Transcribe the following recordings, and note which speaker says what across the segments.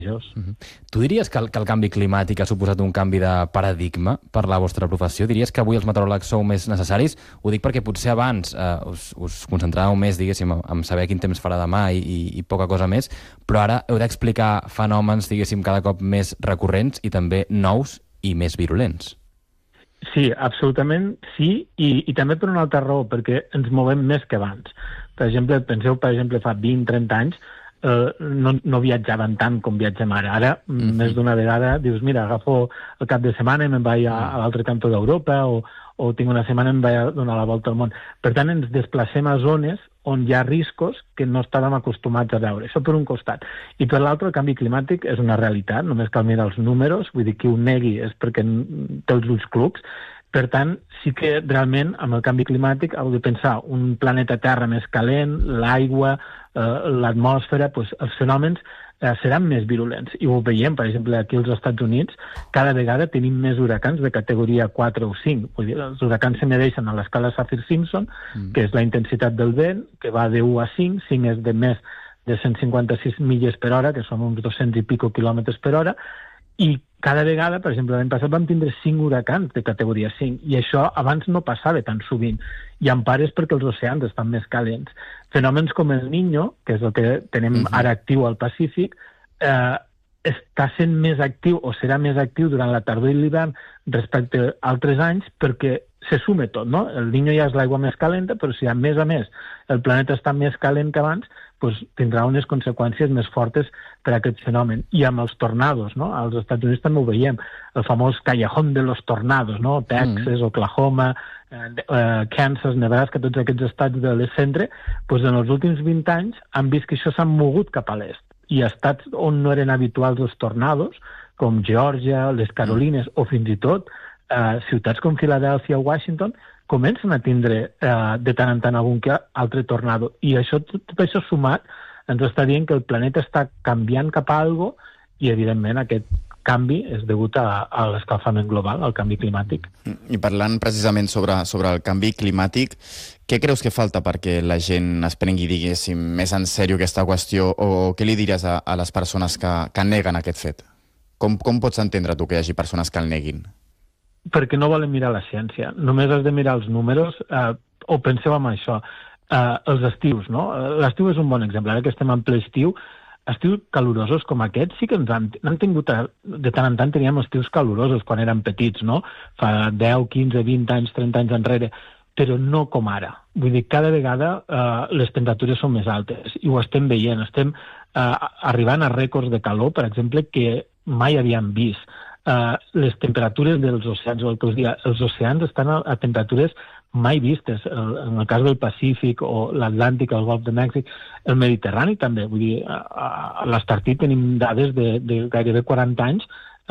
Speaker 1: Tu diries que el canvi climàtic ha suposat un canvi de paradigma per la vostra professió? Diries que avui els meteoròlegs sou més necessaris? Ho dic perquè potser abans us concentràveu més, diguéssim, en saber quin temps farà demà i poca cosa més, però ara heu d'explicar fenòmens, diguéssim, cada cop més recurrents i també nous i més virulents.
Speaker 2: Sí, absolutament sí, i també per una altra raó, perquè ens movem més que abans. Per exemple, penseu, fa 20-30 anys, no viatjaven tant com viatgem ara. Ara, més d'una vegada, dius, mira, agafo el cap de setmana i me'n vaig a l'altre cantó d'Europa o tinc una setmana i em vaig a donar la volta al món. Per tant, ens desplacem a zones on hi ha riscos que no estàvem acostumats a veure. Això per un costat. I per l'altre, el canvi climàtic és una realitat, només cal mirar els números, vull dir, qui ho negui és perquè té els ulls clucs. Per tant, sí que realment amb el canvi climàtic heu de pensar un planeta Terra més calent, l'aigua, l'atmosfera, doncs els fenòmens seran més virulents. I ho veiem, per exemple, aquí als Estats Units, cada vegada tenim més huracans de categoria 4 o 5. Vull dir, els huracans se medeixen a l'escala Saffir-Simpson, que és la intensitat del vent, que va de 1 a 5, 5 és de més de 156 milles per hora, que són uns 200 i pico quilòmetres per hora, i cada vegada, per exemple, l'any passat vam tindre 5 huracans de categoria 5, i això abans no passava tan sovint, i en part és perquè els oceans estan més calents. Fenòmens com el Niño, que és el que tenem ara actiu al Pacífic, està sent més actiu o serà més actiu durant la tardor i l'hivern respecte a altres anys perquè se sume tot, no? El Niño ja és l'aigua més calenta, però si a més el planeta està més calent que abans, doncs tindrà unes conseqüències més fortes per a aquest fenomen. I amb els tornados, no? Als Estats Units també ho veiem, el famós callejón de los tornados, no? Texas, Oklahoma, Kansas, Nebraska, tots aquests estats de l'est-centre, doncs en els últims 20 anys han vist que això s'ha mogut cap a l'est. I estats on no eren habituals els tornados, com Geòrgia, les Carolines, o fins i tot ciutats com Filadèlfia o Washington, comencen a tindre de tant en tant algun altre tornado. I això, tot això sumat ens està dient que el planeta està canviant cap a algo i, evidentment, aquest canvi és degut a l'escalfament global, al canvi climàtic.
Speaker 3: I parlant precisament sobre el canvi climàtic, què creus que falta perquè la gent es prengui, diguéssim, més en sèrio aquesta qüestió, o què li diries a les persones que neguen aquest fet? Com pots entendre tu que hi hagi persones que el neguin?
Speaker 2: Perquè no volen mirar la ciència. Només has de mirar els números, o penseu en això. Els estius, no? L'estiu és un bon exemple. Ara que estem en ple estiu, estius calorosos com aquests sí que ens han tingut, de tant en tant teníem estius calorosos quan érem petits, no? Fa 10, 15, 20 anys, 30 anys enrere, però no com ara. Vull dir, cada vegada les temperatures són més altes i ho estem veient. Estem arribant a rècords de calor, per exemple, que mai havíem vist. Les temperatures dels oceans, o el que us diria, els oceans estan a temperatures mai vistes. En el cas del Pacífic o l'Atlàntic, el Golf de Mèxic, el Mediterrani també. Vull dir, a l'Estartí tenim dades de gairebé 40 anys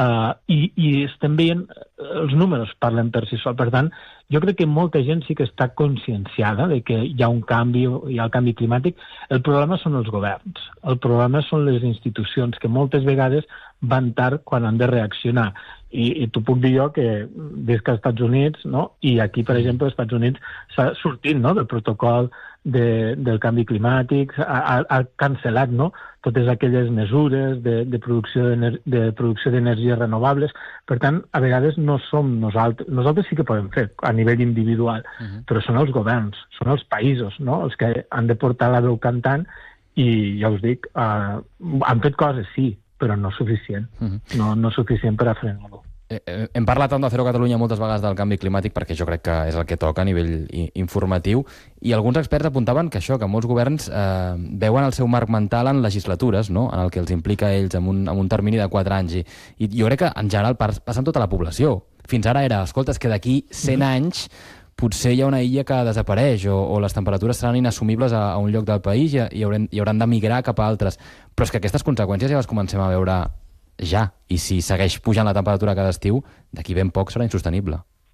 Speaker 2: i estem veient, els números parlen per si sol. Per tant, jo crec que molta gent sí que està conscienciada de que hi ha un canvi, hi ha el canvi climàtic. El problema són els governs, el problema són les institucions, que moltes vegades van tard quan han de reaccionar. I t'ho puc dir jo que des que als Estats Units, no? I aquí, per exemple, als Estats Units s'ha sortit, no?, del protocol del canvi climàtic, ha cancel·lat, no?, totes aquelles mesures de producció d'energies renovables. Per tant, a vegades no som nosaltres sí que podem fer a nivell individual, però són els governs, són els països, no?, els que han de portar la veu cantant. I ja us dic, han fet coses, sí, però no suficient. No suficient per a frenar-lo.
Speaker 1: Hem parlat tant de Cero Catalunya moltes vegades del canvi climàtic perquè jo crec que és el que toca a nivell informatiu, i alguns experts apuntaven que que molts governs veuen el seu marc mental en legislatures, no?, en el que els implica a ells en un termini de 4 anys, i jo crec que en general passa en tota la població. Fins ara era, escolta, és que d'aquí 100 anys potser hi ha una illa que desapareix o les temperatures seran inassumibles a un lloc del país i hauran de migrar cap a altres. Però és que aquestes conseqüències ja les comencem a veure ja, i si segueix pujant la temperatura cada estiu, d'aquí ben poc serà insostenible.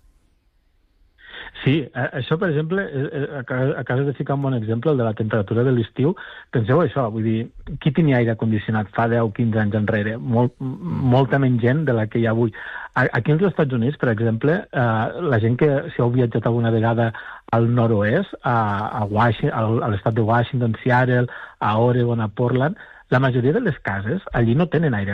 Speaker 2: Sí, això, per exemple, acabes de ficar un bon exemple, el de la temperatura de l'estiu. Penseu això, vull dir, qui tenia aire condicionat fa 10 o 15 anys enrere? Molta menys gent de la que hi ha avui. Aquí als Estats Units, per exemple, la gent que, si heu viatjat alguna vegada al nord-oest, a l'estat de Washington, Seattle, a Oregon, a Portland, la majoria de les cases allí no tenen aire